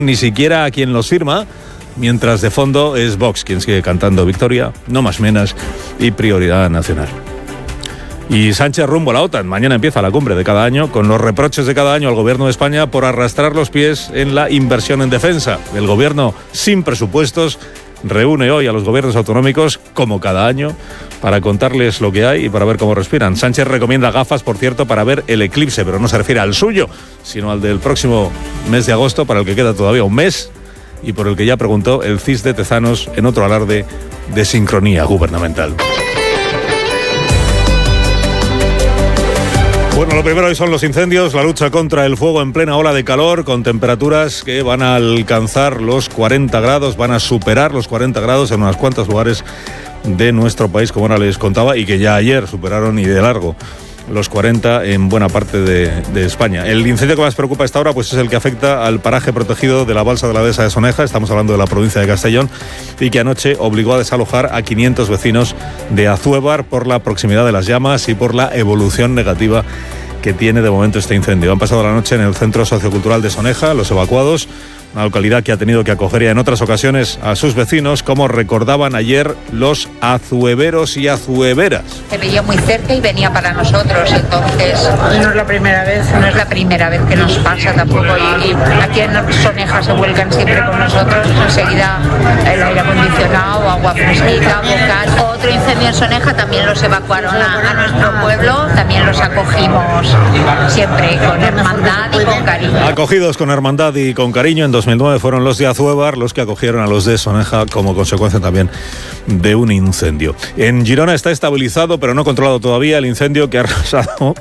ni siquiera a quien los firma, mientras de fondo es Vox quien sigue cantando victoria, no más menos, y prioridad nacional. Y Sánchez rumbo a la OTAN. Mañana empieza la cumbre de cada año, con los reproches de cada año al gobierno de España por arrastrar los pies en la inversión en defensa. El gobierno sin presupuestos reúne hoy a los gobiernos autonómicos, como cada año, para contarles lo que hay y para ver cómo respiran. Sánchez recomienda gafas, por cierto, para ver el eclipse, pero no se refiere al suyo, sino al del próximo mes de agosto, para el que queda todavía un mes, y por el que ya preguntó el CIS de Tezanos en otro alarde de sincronía gubernamental. Bueno, lo primero hoy son los incendios, la lucha contra el fuego en plena ola de calor, con temperaturas que van a alcanzar los 40 grados, van a superar los 40 grados en unos cuantos lugares de nuestro país, como ahora les contaba, y que ya ayer superaron y de largo los 40 en buena parte de España. El incendio que más preocupa a esta hora pues es el que afecta al paraje protegido de la balsa de la dehesa de Soneja, estamos hablando de la provincia de Castellón, y que anoche obligó a desalojar a 500 vecinos de Azuévar por la proximidad de las llamas y por la evolución negativa que tiene de momento este incendio. Han pasado la noche en el Centro Sociocultural de Soneja, los evacuados, una localidad que ha tenido que acoger ya en otras ocasiones a sus vecinos, como recordaban ayer los azueveros y azueveras. Se veía muy cerca y venía para nosotros, entonces no es la primera vez. No es la primera vez que nos pasa tampoco, y aquí en Soneja se vuelcan siempre con nosotros, enseguida el aire acondicionado, agua fresquita, bocal. Otro incendio en Soneja, también los evacuaron a nuestro pueblo, también los acogimos siempre con hermandad y con cariño. Acogidos con hermandad y con cariño, en 2009 fueron los de Azuévar los que acogieron a los de Soneja como consecuencia también de un incendio. En Girona está estabilizado pero no controlado todavía el incendio que ha arrasado,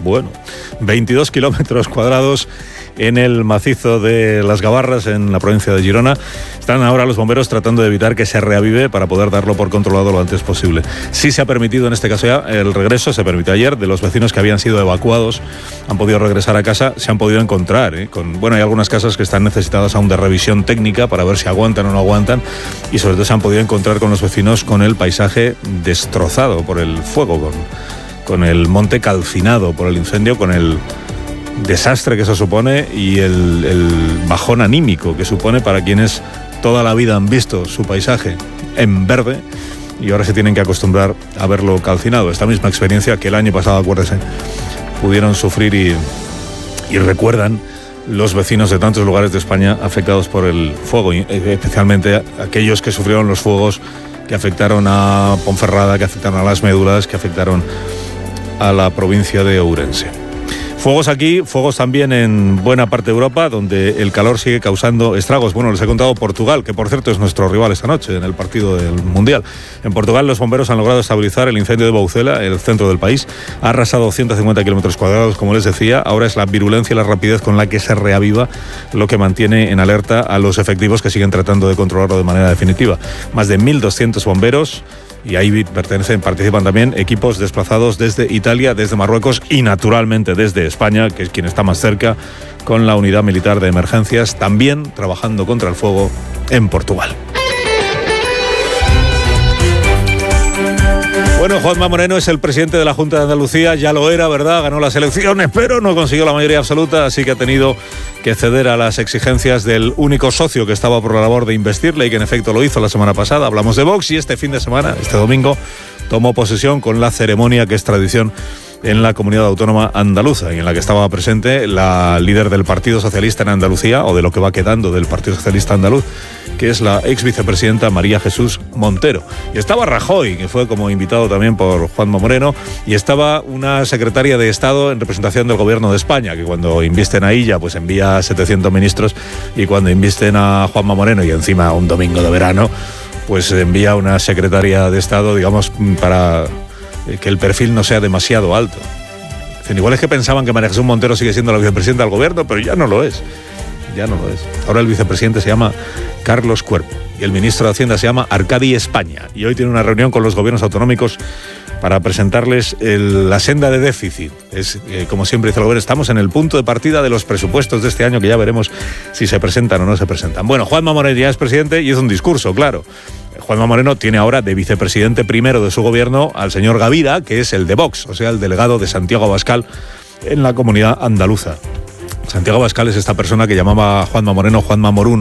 22 kilómetros cuadrados en el macizo de Las Gavarras, en la provincia de Girona. Están ahora los bomberos tratando de evitar que se reavive para poder darlo por controlado lo antes posible. Sí se ha permitido en este caso ya el regreso, se permitió ayer, de los vecinos que habían sido evacuados, han podido regresar a casa, se han podido encontrar, hay algunas casas que están necesitadas aún de revisión técnica para ver si aguantan o no aguantan, y sobre todo se han podido encontrar con los vecinos con el paisaje destrozado por el fuego, con el monte calcinado por el incendio, con el desastre que eso supone y el bajón anímico que supone para quienes toda la vida han visto su paisaje en verde y ahora se tienen que acostumbrar a verlo calcinado. Esta misma experiencia que el año pasado, acuérdense, pudieron sufrir y recuerdan los vecinos de tantos lugares de España afectados por el fuego, especialmente aquellos que sufrieron los fuegos que afectaron a Ponferrada, que afectaron a Las Médulas, que afectaron a la provincia de Ourense. Fuegos aquí, fuegos también en buena parte de Europa, donde el calor sigue causando estragos. Bueno, les he contado Portugal, que por cierto es nuestro rival esta noche en el partido del Mundial. En Portugal los bomberos han logrado estabilizar el incendio de Boucela, el centro del país. Ha arrasado 150 kilómetros cuadrados, como les decía. Ahora es la virulencia y la rapidez con la que se reaviva lo que mantiene en alerta a los efectivos que siguen tratando de controlarlo de manera definitiva. Más de 1.200 bomberos. Y ahí participan también equipos desplazados desde Italia, desde Marruecos y naturalmente desde España, que es quien está más cerca, con la unidad militar de emergencias, también trabajando contra el fuego en Portugal. Bueno, Juanma Moreno es el presidente de la Junta de Andalucía, ya lo era, ¿verdad? Ganó las elecciones, pero no consiguió la mayoría absoluta, así que ha tenido que ceder a las exigencias del único socio que estaba por la labor de investirle y que en efecto lo hizo la semana pasada. Hablamos de Vox y este fin de semana, este domingo, tomó posesión con la ceremonia que es tradición en la comunidad autónoma andaluza y en la que estaba presente la líder del Partido Socialista en Andalucía, o de lo que va quedando del Partido Socialista andaluz, que es la ex vicepresidenta María Jesús Montero. Y estaba Rajoy, que fue como invitado también por Juanma Moreno, y estaba una secretaria de Estado en representación del Gobierno de España, que cuando invisten a ella, pues envía 700 ministros, y cuando invisten a Juanma Moreno, y encima un domingo de verano, pues envía una secretaria de Estado, digamos, para que el perfil no sea demasiado alto. Igual es que pensaban que María Jesús Montero sigue siendo la vicepresidenta del gobierno, pero ya no lo es. Ya no lo es. Ahora el vicepresidente se llama Carlos Cuerpo y el ministro de Hacienda se llama Arcadi España. Y hoy tiene una reunión con los gobiernos autonómicos para presentarles la senda de déficit. Es, como siempre dice el gobierno, estamos en el punto de partida de los presupuestos de este año, que ya veremos si se presentan o no se presentan. Bueno, Juanma Moreno ya es presidente y hizo un discurso, claro. Juanma Moreno tiene ahora de vicepresidente primero de su gobierno al señor Gavira, que es el de Vox, o sea, el delegado de Santiago Abascal en la comunidad andaluza. Santiago Abascal es esta persona que llamaba a Juanma Moreno Juanma Moruno.